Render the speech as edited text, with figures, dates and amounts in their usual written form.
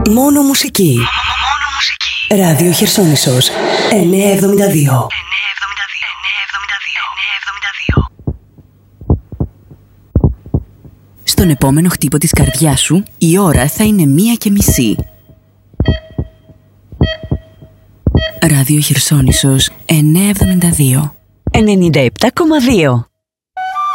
Μόνο μουσική. Ράδιο Χερσόνησος 972. Στον επόμενο χτύπο της καρδιάς σου, η ώρα θα είναι 1:30. Ράδιο Χερσόνησος 972. 97,2.